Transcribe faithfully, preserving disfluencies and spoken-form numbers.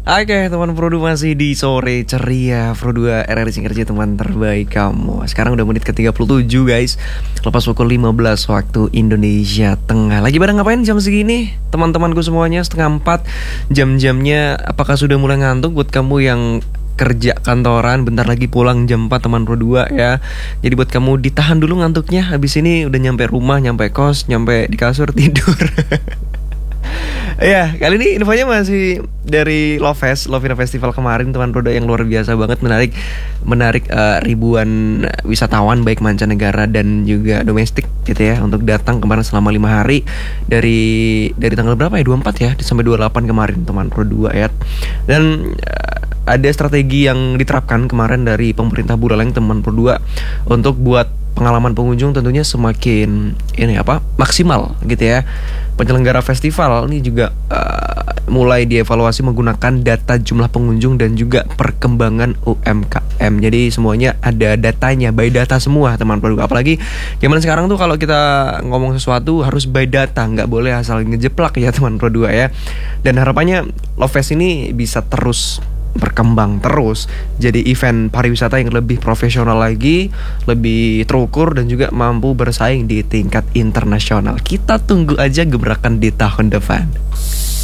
Oke teman Pro dua masih di sore ceria Pro dua R R Singkerja teman terbaik kamu. Sekarang udah menit ke tiga puluh tujuh guys, lepas pukul lima belas waktu Indonesia Tengah. Lagi pada ngapain jam segini? Teman-temanku semuanya setengah empat jam-jamnya. Apakah sudah mulai ngantuk buat kamu yang kerja kantoran? Bentar lagi pulang jam empat teman Pro dua ya. Jadi buat kamu ditahan dulu ngantuknya. Habis ini udah nyampe rumah, nyampe kos, nyampe di kasur tidur. Ya, kali ini infonya masih dari Lovefest, Lovina Festival kemarin teman Roda yang luar biasa banget, menarik menarik uh, ribuan wisatawan baik mancanegara dan juga domestik gitu ya untuk datang kemarin selama lima hari dari dari tanggal berapa ya? dua puluh empat ya sampai dua puluh delapan kemarin teman Roda dua ya. Dan uh, ada strategi yang diterapkan kemarin dari pemerintah Buleleng teman Pro dua untuk buat pengalaman pengunjung tentunya semakin ini apa maksimal gitu ya. Penyelenggara festival ini juga uh, mulai dievaluasi menggunakan data jumlah pengunjung dan juga perkembangan U M K M. Jadi semuanya ada datanya, by data semua teman Pro dua. Apalagi zaman sekarang tuh kalau kita ngomong sesuatu harus by data, nggak boleh asal ngejeplak ya teman Pro dua ya. Dan harapannya Lovefest ini bisa terus berkembang terus jadi event pariwisata yang lebih profesional lagi, lebih terukur dan juga mampu bersaing di tingkat internasional. Kita tunggu aja gebrakan di tahun depan.